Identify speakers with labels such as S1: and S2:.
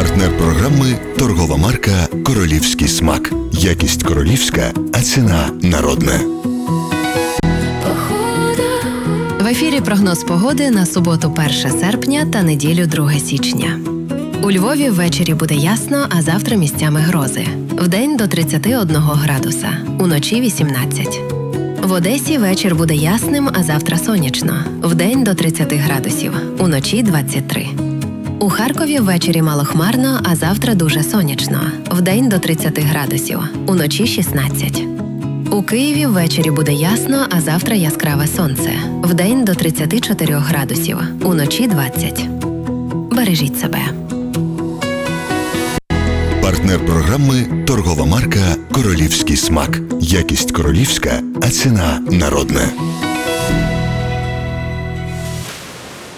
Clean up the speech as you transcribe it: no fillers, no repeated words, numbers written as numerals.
S1: Партнер програми – торгова марка «Королівський смак». Якість королівська, а ціна народна.
S2: В ефірі прогноз погоди на суботу 1 серпня та неділю 2 січня. У Львові ввечері буде ясно, а завтра місцями грози. Вдень до 31 градуса, уночі 18. В Одесі вечір буде ясним, а завтра сонячно. Вдень до 30 градусів, уночі 23. У Харкові ввечері малохмарно, а завтра дуже сонячно. Вдень до 30 градусів, уночі 16. У Києві ввечері буде ясно, а завтра яскраве сонце. Вдень до 34 градусів, уночі 20. Бережіть себе.
S1: Партнер програми – торгова марка «Королівський смак». Якість королівська, а ціна народна.